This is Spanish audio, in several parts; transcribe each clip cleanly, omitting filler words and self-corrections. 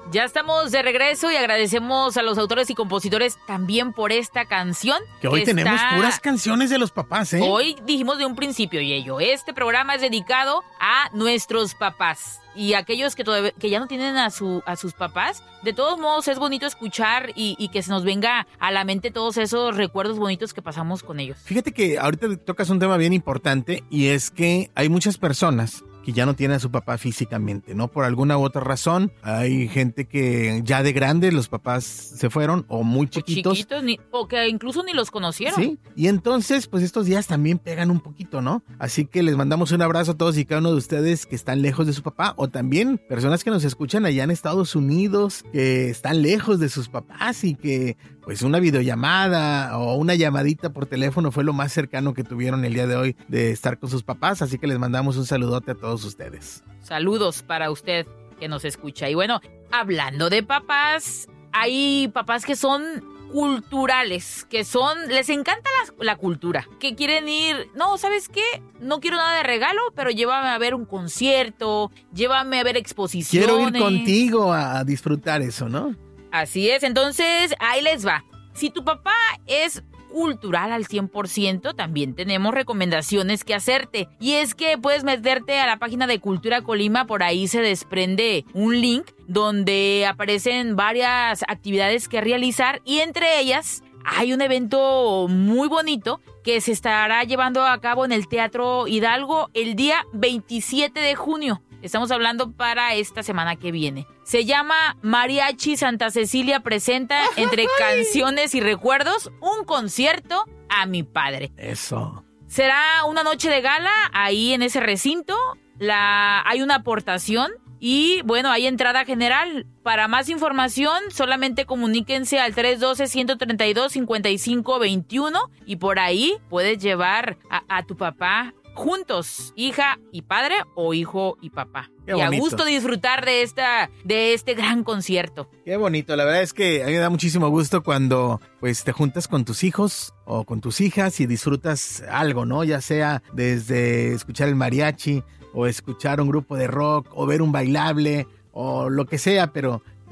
Ya estamos de regreso y agradecemos a los autores y compositores también por esta canción. Que hoy tenemos puras canciones de los papás, ¿eh? Hoy dijimos de un principio, Yello, este programa es dedicado a nuestros papás. Y aquellos que ya no tienen a sus papás, de todos modos es bonito escuchar y que se nos venga a la mente todos esos recuerdos bonitos que pasamos con ellos. Fíjate que ahorita tocas un tema bien importante y es que hay muchas personas que ya no tienen a su papá físicamente, ¿no? Por alguna u otra razón. Hay gente que ya de grande los papás se fueron o muy chiquitos. O que incluso ni los conocieron. Sí, y entonces pues estos días también pegan un poquito, ¿no? Así que les mandamos un abrazo a todos y cada uno de ustedes que están lejos de su papá o también personas que nos escuchan allá en Estados Unidos que están lejos de sus papás y que pues una videollamada o una llamadita por teléfono fue lo más cercano que tuvieron el día de hoy de estar con sus papás, así que les mandamos un saludote a todos ustedes. Saludos para usted que nos escucha. Y bueno, hablando de papás, hay papás que son culturales, les encanta la cultura, que quieren ir, no, ¿sabes qué? No quiero nada de regalo, pero llévame a ver un concierto, llévame a ver exposiciones. Quiero ir contigo a disfrutar eso, ¿no? Así es, entonces ahí les va. Si tu papá es cultural al 100%, también tenemos recomendaciones que hacerte. Y es que puedes meterte a la página de Cultura Colima, por ahí se desprende un link donde aparecen varias actividades que realizar y entre ellas hay un evento muy bonito que se estará llevando a cabo en el Teatro Hidalgo el día 27 de junio. Estamos hablando para esta semana que viene. Se llama Mariachi Santa Cecilia presenta entre canciones y recuerdos un concierto a mi padre. Eso. Será una noche de gala ahí en ese recinto. Hay una aportación y bueno, hay entrada general. Para más información solamente comuníquense al 312-132-5521 y por ahí puedes llevar a tu papá juntos, hija y padre o hijo y papá. Qué y bonito. A gusto disfrutar de este gran concierto. Qué bonito, la verdad es que a mí me da muchísimo gusto cuando pues te juntas con tus hijos o con tus hijas y disfrutas algo, ¿no? Ya sea desde escuchar el mariachi o escuchar un grupo de rock o ver un bailable o lo que sea, pero que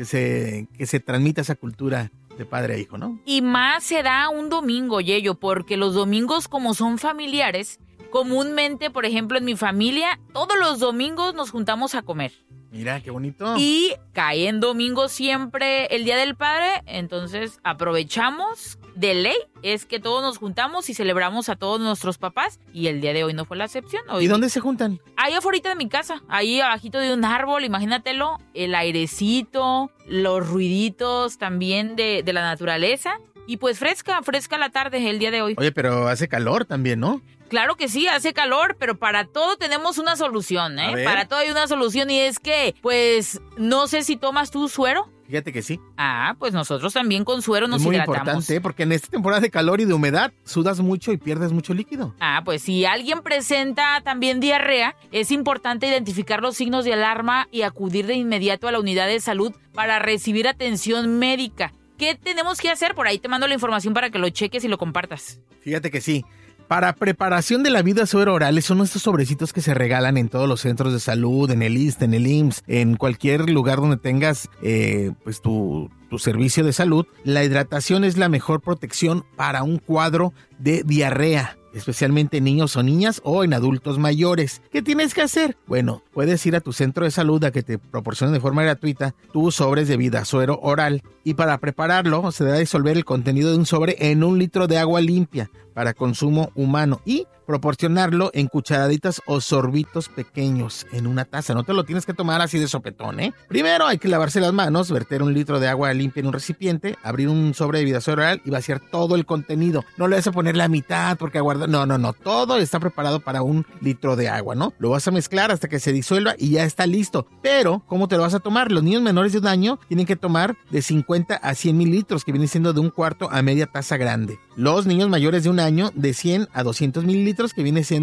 se transmita esa cultura de padre a hijo, ¿no? Y más se da un domingo, Yello, porque los domingos como son familiares, comúnmente, por ejemplo, en mi familia, todos los domingos nos juntamos a comer. Mira, qué bonito. Y cae en domingo siempre el Día del Padre, entonces aprovechamos. De ley es que todos nos juntamos y celebramos a todos nuestros papás y el día de hoy no fue la excepción. ¿Y dónde se juntan? Ahí afuera de mi casa, ahí abajito de un árbol, imagínatelo, el airecito, los ruiditos también de la naturaleza y pues fresca la tarde el día de hoy. Oye, pero hace calor también, ¿no? Claro que sí, hace calor, pero para todo tenemos una solución, ¿eh? Para todo hay una solución y es que, pues, no sé si tomas tú suero. Fíjate que sí. Ah, pues nosotros también con suero nos hidratamos. Es muy importante, porque en esta temporada de calor y de humedad sudas mucho y pierdes mucho líquido. Ah, pues si alguien presenta también diarrea, es importante identificar los signos de alarma y acudir de inmediato a la unidad de salud para recibir atención médica. ¿Qué tenemos que hacer? Por ahí te mando la información para que lo cheques y lo compartas. Fíjate que sí. Para preparación de la vida suero oral son estos sobrecitos que se regalan en todos los centros de salud, en el ISSSTE, en el IMSS, en cualquier lugar donde tengas pues tu servicio de salud. La hidratación es la mejor protección para un cuadro de diarrea, especialmente en niños o niñas o en adultos mayores. ¿Qué tienes que hacer? Bueno, puedes ir a tu centro de salud a que te proporcionen de forma gratuita tus sobres de vida suero oral y para prepararlo se debe disolver el contenido de un sobre en 1 litro de agua limpia para consumo humano y proporcionarlo en cucharaditas o sorbitos pequeños en una taza. No te lo tienes que tomar así de sopetón, ¿eh? Primero hay que lavarse las manos, verter 1 litro de agua limpia en un recipiente, abrir un sobre de vida suero oral y vaciar todo el contenido. No le vas a poner la mitad porque aguarda. No. Todo está preparado para 1 litro de agua, ¿no? Lo vas a mezclar hasta que se disuelva y ya está listo. Pero, ¿cómo te lo vas a tomar? Los niños menores de 1 año tienen que tomar de 50 a 100 mililitros, que viene siendo de 1/4 a media taza grande. Los niños mayores de 1 año, de 100 a 200 mililitros, que viene siendo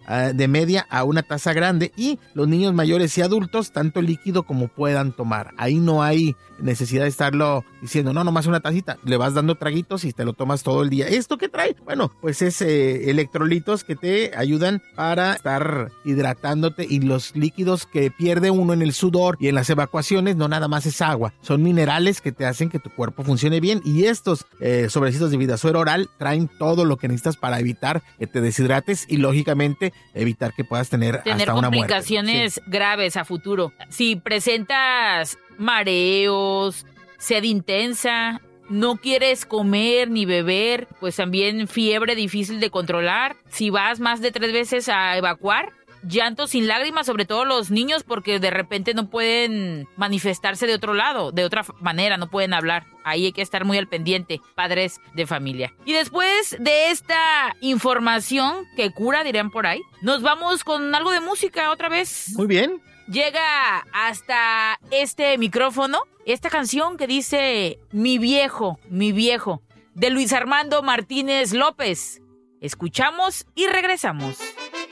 de media a una taza grande, y los niños mayores y adultos tanto líquido como puedan tomar. Ahí no hay necesidad de estarlo diciendo, no, nomás una tacita, le vas dando traguitos y te lo tomas todo el día. ¿Esto qué trae? Bueno, pues es electrolitos que te ayudan para estar hidratándote, y los líquidos que pierde uno en el sudor y en las evacuaciones no nada más es agua, son minerales que te hacen que tu cuerpo funcione bien, y estos sobrecitos de Vida Suero Oral traen todo lo que necesitas para evitar que te deshidrates y lógicamente evitar que puedas tener hasta una muerte. Complicaciones graves a futuro. Si presentas mareos, sed intensa, no quieres comer ni beber, pues también fiebre difícil de controlar. Si vas más de 3 veces a evacuar, llanto sin lágrimas, sobre todo los niños, porque de repente no pueden manifestarse de otro lado, de otra manera, no pueden hablar. Ahí hay que estar muy al pendiente, padres de familia. Y después de esta información que cura, dirían por ahí, nos vamos con algo de música otra vez. Muy bien. Llega hasta este micrófono esta canción que dice Mi viejo, de Luis Armando Martínez López. Escuchamos y regresamos.